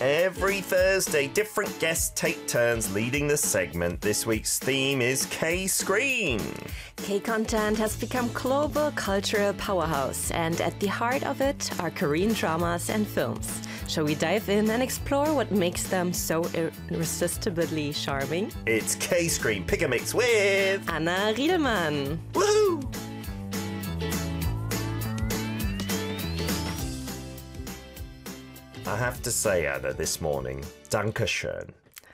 Every Thursday, different guests take turns leading the segment. This week's theme is K-Screen. K-content has become global cultural powerhouse, and at the heart of it are Korean dramas and films. Shall we dive in and explore what makes them so irresistibly charming? It's K-Screen Pick a Mix with Anna Riedemann. Woohoo! I have to say, Anna, this morning, Dankeschön.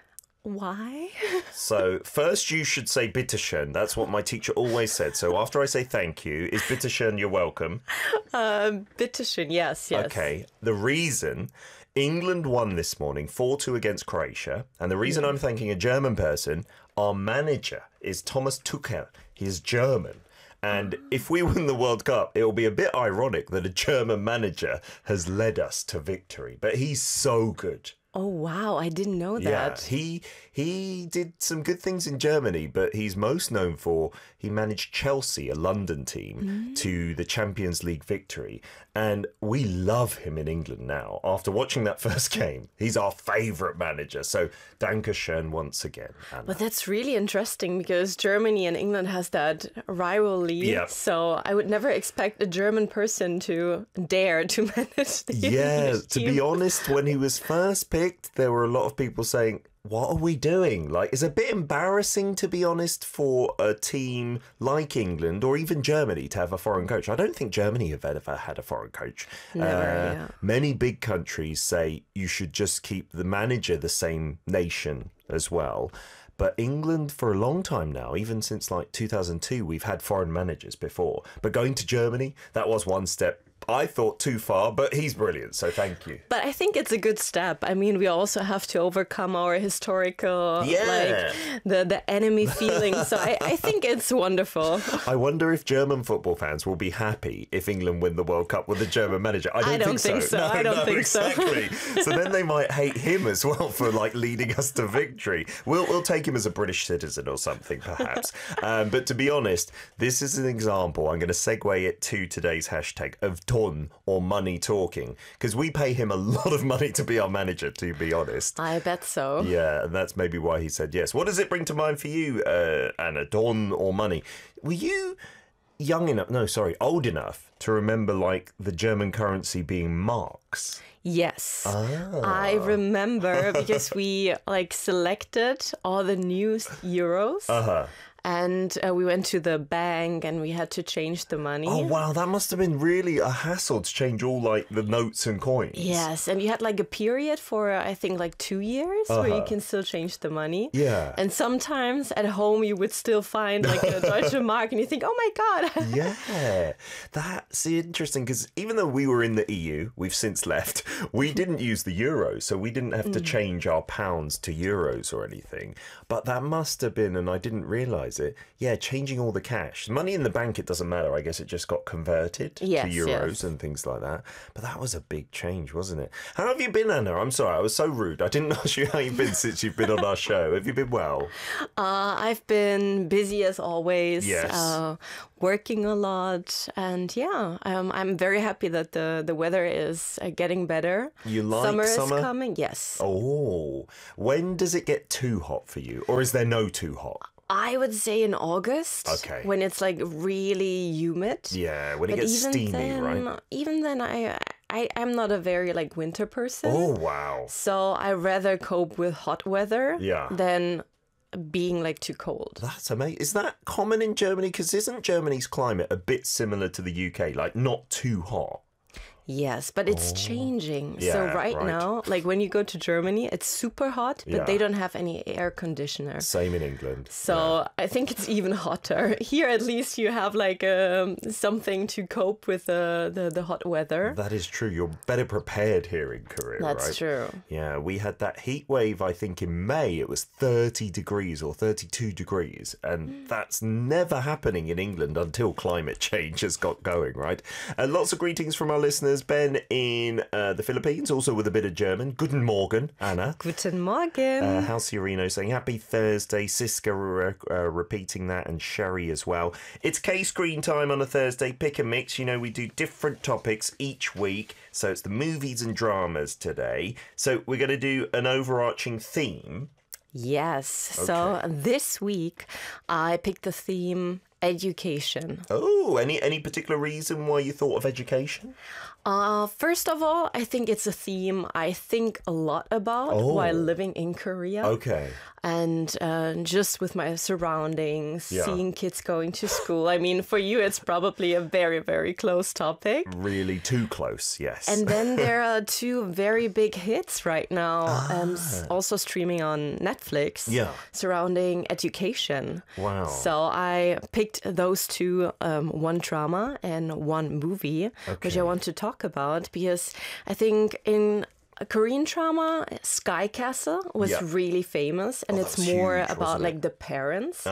Why? So, first you should say bitteschön. That's what my teacher always said. So after I say thank you, is bitteschön you're welcome? Bitteschön, yes. Okay. The reason England won this morning 4-2 against Croatia, and the reason I'm thanking a German person, our manager is Thomas Tuchel. He's German. And if we win the World Cup, it will be a bit ironic that a German manager has led us to victory. But he's so good. Oh, wow. I didn't know that. Yeah, he did some good things in Germany, but he's most known for he managed Chelsea, a London team, to the Champions League victory. And we love him in England now. After watching that first game, he's our favourite manager. So, Dankeschön once again, Anna. But that's really interesting because Germany and England has that rivalry. Yep. So I would never expect a German person to dare to manage the English To team. be honest, when he was first picked, there were a lot of people saying, what are we doing? Like, it's a bit embarrassing, to be honest, for a team like England or even Germany to have a foreign coach. I don't think Germany have ever had a foreign coach. Never, Many big countries say you should just keep the manager the same nation as well. But England, for a long time now, even since like 2002, we've had foreign managers before. But going to Germany, that was one step I thought too far, but he's brilliant, so thank you. But I think it's a good step. I mean, we also have to overcome our historical, the enemy feeling. So I think it's wonderful. I wonder if German football fans will be happy if England win the World Cup with a German manager. I don't think so. I don't think exactly. So then they might hate him as well for like leading us to victory. We'll take him as a British citizen or something, perhaps. But to be honest, this is an example. I'm going to segue it to today's hashtag of ton or money talking, because we pay him a lot of money to be our manager, to be honest. I bet so. Yeah, and that's maybe why he said yes. What does it bring to mind for you, Anna? Don or money? Were you old enough to remember like the German currency being marks? Yes, I remember because we like selected all the new euros. And we went to the bank and we had to change the money. Oh, wow. That must have been really a hassle to change all like the notes and coins. Yes. And you had like a period for, I think, like 2 years where you can still change the money. Yeah. And sometimes at home you would still find like a Deutsche Mark and you think, oh my God. Yeah. That's interesting because even though we were in the EU, we've since left, we didn't use the euro. So we didn't have to change our pounds to euros or anything. But that must have been, and I didn't realise it. Yeah, changing all the cash. Money in the bank, it doesn't matter. I guess it just got converted to euros and things like that. But that was a big change, wasn't it? How have you been, Anna? I'm sorry, I was so rude. I didn't ask you how you've been since you've been on our show. Have you been well? I've been busy as always. Yes. Working a lot. And I'm very happy that the weather is getting better. You like summer? Summer is coming, yes. Oh, when does it get too hot for you? Or is there no too hot? I would say in August. Okay. When it's like really humid. Yeah, when it gets steamy, right? Even then, I'm not a very like winter person. Oh, wow. So I rather cope with hot weather than being like too cold. That's amazing. Is that common in Germany? Because isn't Germany's climate a bit similar to the UK? Like not too hot? Yes, but it's changing. Yeah, so right right. now, like when you go to Germany, it's super hot, but they don't have any air conditioner. Same in England. So I think it's even hotter. Here, at least, you have like something to cope with the hot weather. That is true. You're better prepared here in Korea, right? That's true. Yeah, we had that heat wave, I think, in May. It was 30 degrees or 32 degrees. And that's never happening in England until climate change has got going, right? And lots of greetings from our listeners. There's Ben in the Philippines, also with a bit of German. Guten Morgen, Anna. Guten Morgen. Halciorino saying happy Thursday. Siska repeating that, and Sherry as well. It's K-Screen time on a Thursday. Pick a mix. You know, we do different topics each week. So it's the movies and dramas today. So we're going to do an overarching theme. Yes. Okay. So this week I picked the theme education. Oh, any particular reason why you thought of education? First of all, I think it's a theme I think a lot about while living in Korea. Okay. And just with my surroundings, seeing kids going to school. I mean, for you, it's probably a very, very close topic. Really too close, yes. And then there are two very big hits right now, also streaming on Netflix, surrounding education. Wow. So I picked those two, one drama and one movie, which I want to talk about, because I think in Korean drama, Sky Castle was really famous, and it's more huge, about like the parents.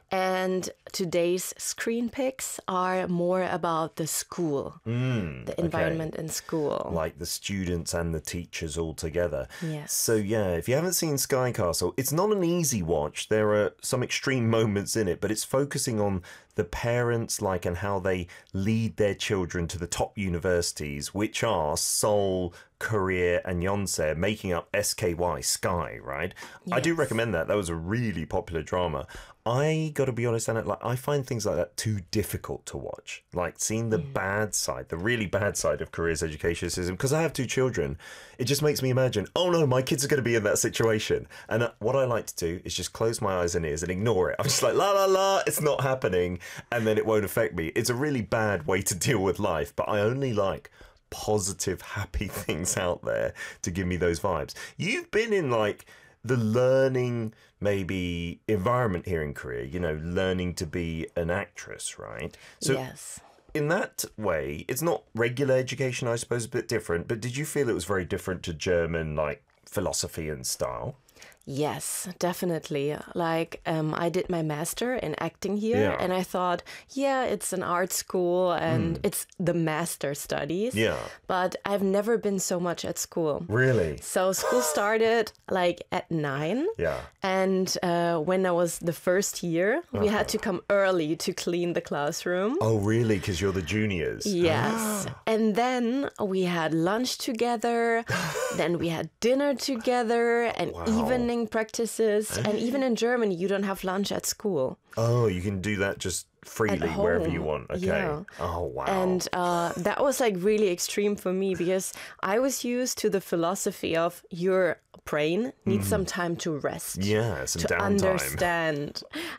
And today's screen picks are more about the school, the environment in school. Like the students and the teachers all together. Yes. So yeah, if you haven't seen Sky Castle, it's not an easy watch. There are some extreme moments in it, but it's focusing on the parents, like, and how they lead their children to the top universities, which are Seoul, Korea, and Yonsei, making up SKY, Sky, right? Yes. I do recommend that. That was a really popular drama. I got to be honest, Anna, like, I find things like that too difficult to watch. Like seeing the bad side, the really bad side of Korea's education system. Because I have two children, it just makes me imagine, oh no, my kids are going to be in that situation. And what I like to do is just close my eyes and ears and ignore it. I'm just like, la la la, it's not happening. And then it won't affect me. It's a really bad way to deal with life. But I only like positive, happy things out there to give me those vibes. You've been in like the learning maybe environment here in Korea, you know, learning to be an actress, right? So yes. In that way, it's not regular education, I suppose, a bit different, but did you feel it was very different to German, like, philosophy and style? Yes, definitely. Like, I did my master in acting here, and I thought, it's an art school and it's the master studies. Yeah. But I've never been so much at school. Really? So school started like at 9. Yeah. And when I was the first year, we had to come early to clean the classroom. Oh, really? Because you're the juniors. Yes. And then we had lunch together. Then we had dinner together and evening practices. And even in Germany, you don't have lunch at school. Oh, you can do that just freely wherever you want. Okay. Yeah. Oh, wow. And that was like really extreme for me, because I was used to the philosophy of your brain needs some time to rest. Yeah, some downtime. Understand.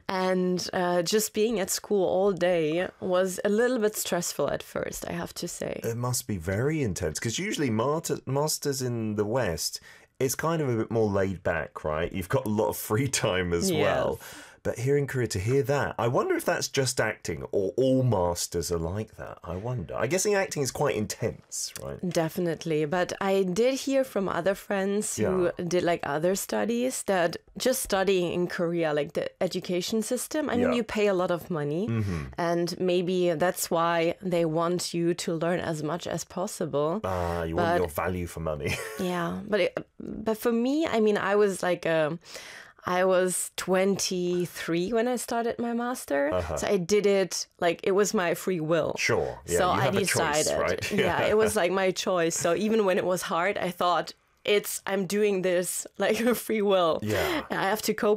And just being at school all day was a little bit stressful at first, I have to say. It must be very intense, because usually masters in the West, it's kind of a bit more laid back, right? You've got a lot of free time as well. But here in Korea, to hear that, I wonder if that's just acting or all masters are like that. I wonder. I'm guessing acting is quite intense, right? Definitely. But I did hear from other friends who did like other studies that just studying in Korea, like the education system, I mean, you pay a lot of money. And maybe that's why they want you to learn as much as possible. You want your value for money. Yeah. But for me, I mean, I was like I was 23 when I started my master. So I did it like it was my free will. Sure. Yeah, so you have I decided. A choice, right? Yeah, it was like my choice. So even when it was hard, I thought I'm doing this like a free will. Yeah. I have to cope